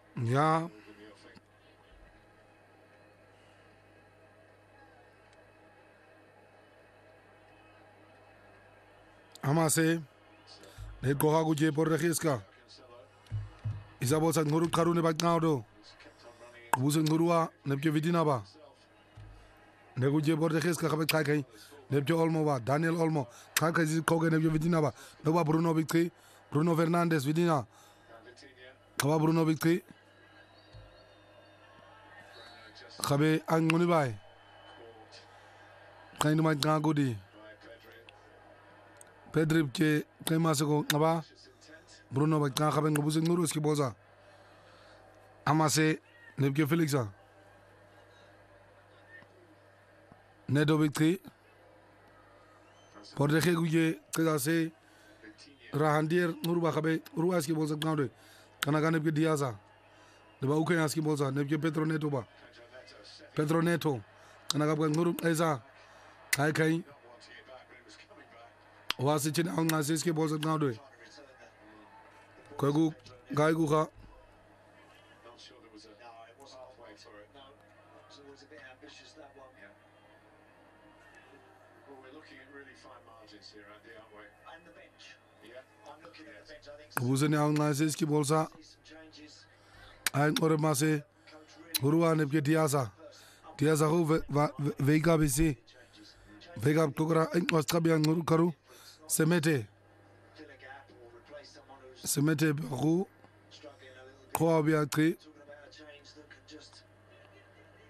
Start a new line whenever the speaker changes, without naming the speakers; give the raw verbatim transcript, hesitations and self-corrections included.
Ja. Amase. Ne koha kuje por regiska. Isabel sa nguru karune bak ngaudo. Kubusen ngurua nepke vidina ba. Ne kuje por regiska kabe kai kai. Nepke Olmo ba. Daniel Olmo. Kai kai zi koge nepke vidina ba. Neba Bruno Victory. Bruno Fernandes vidina. Kaba Bruno Victory. Kabe angoni bay. Kai ni mak ngagudi. Pedri ke kai masako ngaba. Bruno bak nga kabe ngubusen nguru ski boza. Amase nepke Felixa. Nedo Victory. Por deje kuje kase rahandier ngurba kabe ruas ki boza ngaude. Kana kana nepke Diaza. Deba uke aski boza nepke Pedro Neto ba. Pedro Neto. Kana kabe nguru eza. Kai kai. Wasi chin ang asis ki boza ngaude. Kogu gai guha. Kubusen ang asis ki bolsa. Ein ore mase. Hurua nepke Diaza. Diaza ho Vega bisi. Vega tukara ein was kabi ang nguru karu. Semete. Semete baru. Koa biya kri.